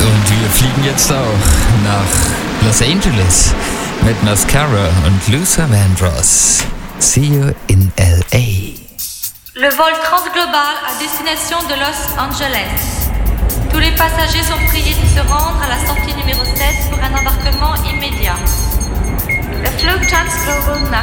Und wir fliegen jetzt auch nach Los Angeles mit Mascara und Luther Vandross. See you in L.A. Le vol transglobal à destination de Los Angeles. Tous les passagers sont priés de se rendre à la sortie numéro 7 pour un embarquement immédiat. Der Flug Transglobal nach